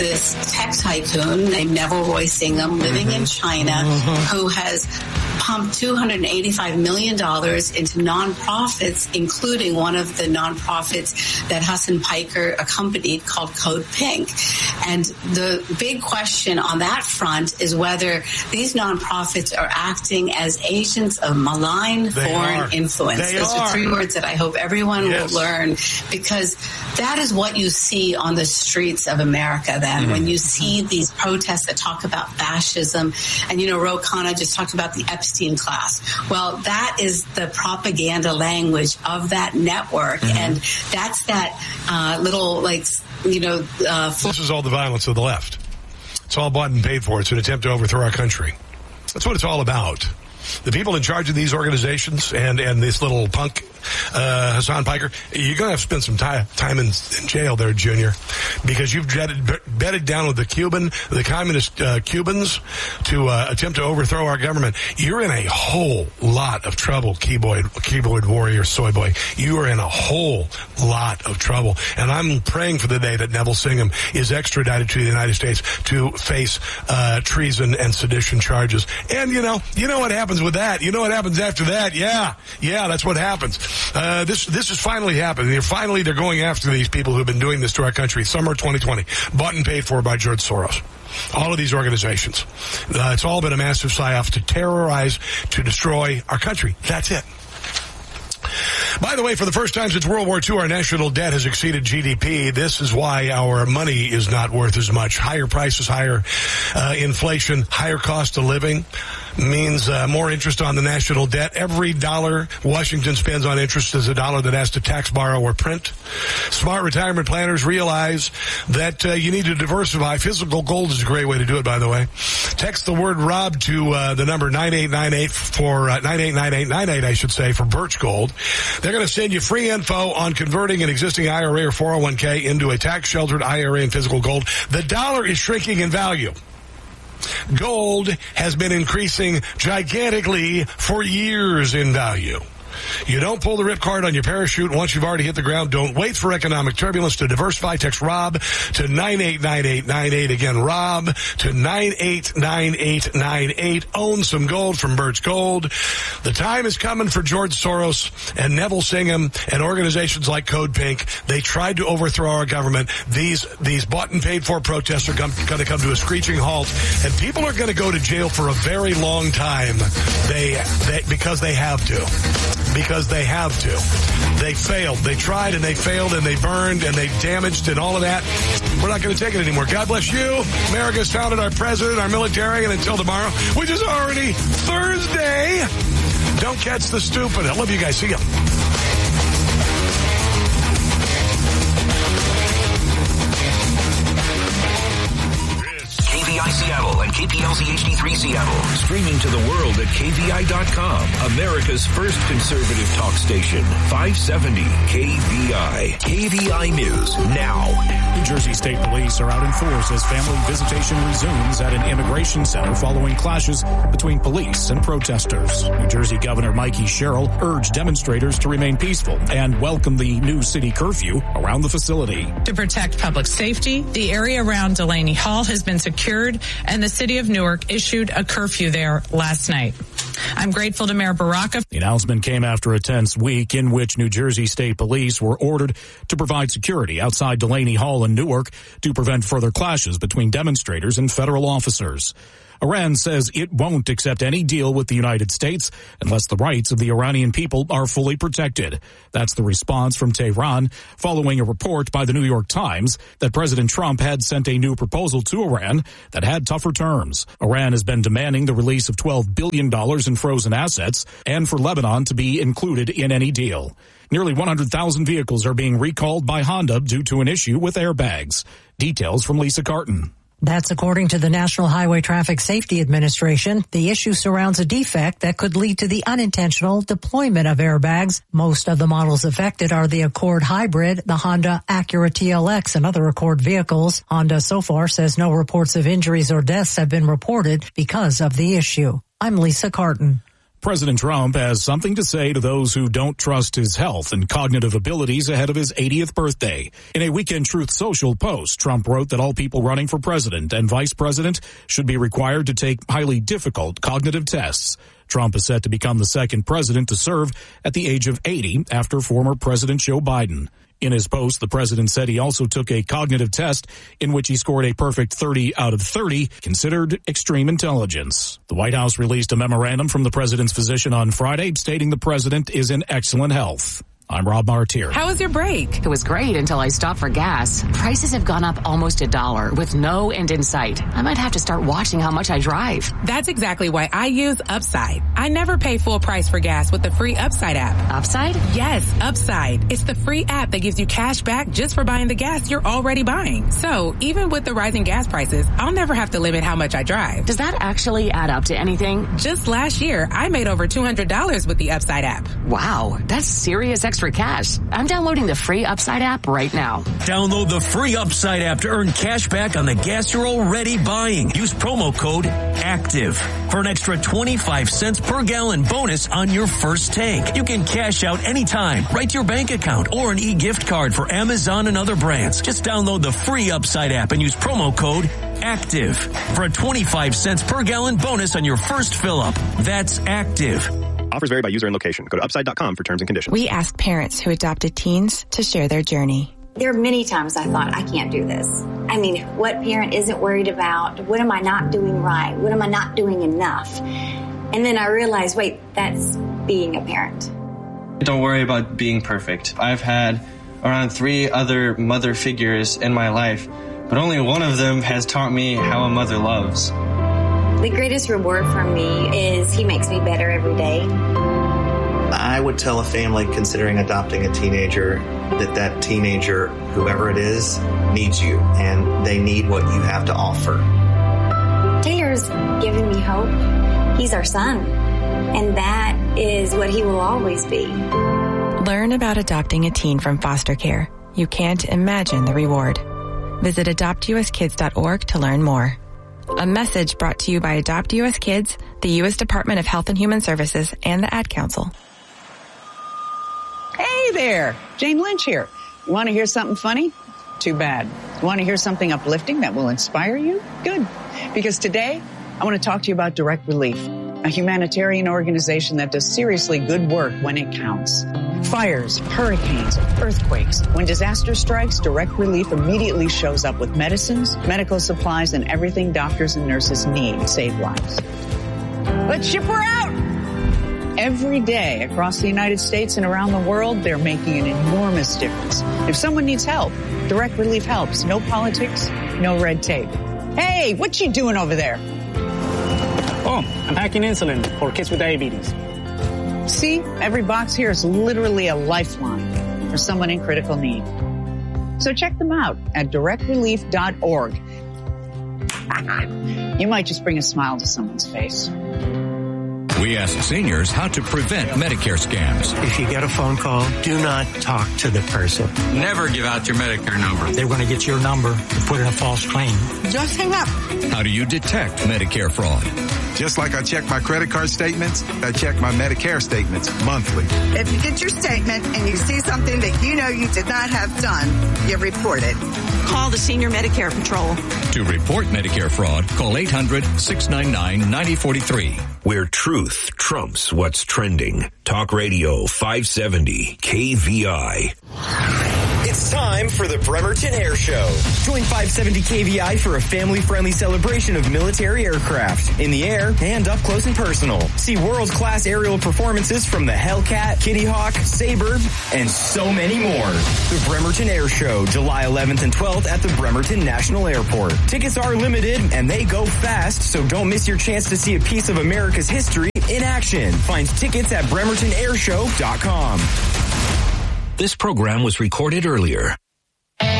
this tech tycoon named Neville Roy Singham living in China who has pumped $285 million into nonprofits, including one of the nonprofits that Hassan Piker accompanied called Code Pink. And the big question on that front is whether these nonprofits are acting as agents of malign foreign influence. Those are 3 words that I hope everyone will learn, because that is what you see on the streets of America then, when you see these protests that talk about fascism. And, Ro Khanna just talked about the Epstein class. Well, that is the propaganda language of that network. And that's that little, this is all the violence of the left. It's all bought and paid for. It's an attempt to overthrow our country. That's what it's all about. The people in charge of these organizations and this little punk, Hassan Piker, you're going to have to spend some time in jail there, Junior, because you've bedded down with the communist Cubans to attempt to overthrow our government. You're in a whole lot of trouble, keyboard warrior, soy boy. You are in a whole lot of trouble. And I'm praying for the day that Neville Singham is extradited to the United States to face treason and sedition charges. And you know what happens with that? You know what happens after that? Yeah, that's what happens. This has finally happened. They're going after these people who've been doing this to our country. Summer 2020, bought and paid for by George Soros. All of these organizations. It's all been a massive psyop to terrorize, to destroy our country. That's it. By the way, for the first time since World War II, our national debt has exceeded GDP. This is why our money is not worth as much. Higher prices, higher inflation, higher cost of living means more interest on the national debt. Every dollar Washington spends on interest is a dollar that has to tax, borrow, or print. Smart retirement planners realize that you need to diversify. Physical gold is a great way to do it, by the way. Text the word ROB to the number 9898 for 989898, I should say, for Birch Gold. They're going to send you free info on converting an existing IRA or 401k into a tax-sheltered IRA in physical gold. The dollar is shrinking in value. Gold has been increasing gigantically for years in value. You don't pull the ripcord on your parachute once you've already hit the ground. Don't wait for economic turbulence to diversify. Text ROB to 989898. Again, ROB to 989898. Own some gold from Birch Gold. The time is coming for George Soros and Neville Singham and organizations like Code Pink. They tried to overthrow our government. These bought and paid for protests are going to come to a screeching halt, and people are going to go to jail for a very long time. Because they have to. Because they have to. They failed. They tried and they failed and they burned and they damaged and all of that. We're not going to take it anymore. God bless you. America's founded our president, our military, and until tomorrow, which is already Thursday, don't catch the stupid. I love you guys. See ya. Seattle and KPLZ HD3 Seattle. Streaming to the world at KVI.com. America's first conservative talk station. 570 KVI. KVI News now. New Jersey State Police are out in force as family visitation resumes at an immigration center following clashes between police and protesters. New Jersey Governor Mikey Sherrill urged demonstrators to remain peaceful and welcome the new city curfew around the facility. To protect public safety, the area around Delaney Hall has been secured, and the city of Newark issued a curfew there last night. I'm grateful to Mayor Baraka. The announcement came after a tense week in which New Jersey State Police were ordered to provide security outside Delaney Hall in Newark to prevent further clashes between demonstrators and federal officers. Iran says it won't accept any deal with the United States unless the rights of the Iranian people are fully protected. That's the response from Tehran following a report by the New York Times that President Trump had sent a new proposal to Iran that had tougher terms. Iran has been demanding the release of $12 billion in frozen assets and for Lebanon to be included in any deal. Nearly 100,000 vehicles are being recalled by Honda due to an issue with airbags. Details from Lisa Carton. That's according to the National Highway Traffic Safety Administration. The issue surrounds a defect that could lead to the unintentional deployment of airbags. Most of the models affected are the Accord Hybrid, the Honda Acura TLX, and other Accord vehicles. Honda so far says no reports of injuries or deaths have been reported because of the issue. I'm Lisa Carton. President Trump has something to say to those who don't trust his health and cognitive abilities ahead of his 80th birthday. In a Weekend Truth Social post, Trump wrote that all people running for president and vice president should be required to take highly difficult cognitive tests. Trump is set to become the second president to serve at the age of 80 after former President Joe Biden. In his post, the president said he also took a cognitive test in which he scored a perfect 30 out of 30, considered extreme intelligence. The White House released a memorandum from the president's physician on Friday stating the president is in excellent health. I'm Rob Martier. How was your break? It was great until I stopped for gas. Prices have gone up almost $1 with no end in sight. I might have to start watching how much I drive. That's exactly why I use Upside. I never pay full price for gas with the free Upside app. Upside? Yes, Upside. It's the free app that gives you cash back just for buying the gas you're already buying. So even with the rising gas prices, I'll never have to limit how much I drive. Does that actually add up to anything? Just last year, I made over $200 with the Upside app. Wow, that's serious extra cash. I'm downloading the free Upside app right now. Download the free Upside app to earn cash back on the gas you're already buying. Use promo code ACTIVE for an extra 25 cents per gallon bonus on your first tank. You can cash out anytime, right to your bank account, or an e-gift card for Amazon and other brands. Just download the free Upside app and use promo code ACTIVE for a 25 cents per gallon bonus on your first fill up. That's ACTIVE. Offers vary by user and location. Go to upside.com for terms and conditions. We asked parents who adopted teens to share their journey. There are many times I thought, I can't do this. I mean, what parent isn't worried about? What am I not doing right? What am I not doing enough? And then I realized, wait, that's being a parent. Don't worry about being perfect. I've had around 3 other mother figures in my life, but only one of them has taught me how a mother loves. The greatest reward for me is he makes me better every day. I would tell a family considering adopting a teenager that teenager, whoever it is, needs you, and they need what you have to offer. Taylor's given me hope. He's our son, and that is what he will always be. Learn about adopting a teen from foster care. You can't imagine the reward. Visit adoptuskids.org to learn more. A message brought to you by Adopt U.S. Kids, the U.S. Department of Health and Human Services, and the Ad Council. Hey there, Jane Lynch here. You want to hear something funny? Too bad. You want to hear something uplifting that will inspire you? Good. Because today, I want to talk to you about Direct Relief, a humanitarian organization that does seriously good work when it counts. Fires, hurricanes, earthquakes. When disaster strikes, Direct Relief immediately shows up with medicines, medical supplies, and everything doctors and nurses need to save lives. Let's ship her out! Every day across the United States and around the world, they're making an enormous difference. If someone needs help, Direct Relief helps. No politics, no red tape. Hey, what you doing over there? Oh, I'm packing insulin for kids with diabetes. See, every box here is literally a lifeline for someone in critical need. So check them out at directrelief.org. You might just bring a smile to someone's face. We ask seniors how to prevent Medicare scams. If you get a phone call, do not talk to the person. Never give out your Medicare number. They're going to get your number and put in a false claim. Just hang up. How do you detect Medicare fraud? Just like I check my credit card statements, I check my Medicare statements monthly. If you get your statement and you see something that you know you did not have done, you report it. Call the Senior Medicare Patrol. To report Medicare fraud, call 800-699-9043. Where truth trumps what's trending. Talk Radio 570 KVI. It's time for the Bremerton Air Show. Join 570 KVI for a family-friendly celebration of military aircraft in the air and up close and personal. See world-class aerial performances from the Hellcat, Kitty Hawk, Sabre, and so many more. The Bremerton Air Show, July 11th and 12th at the Bremerton National Airport. Tickets are limited and they go fast, so don't miss your chance to see a piece of America's history in action. Find tickets at bremertonairshow.com. This program was recorded earlier.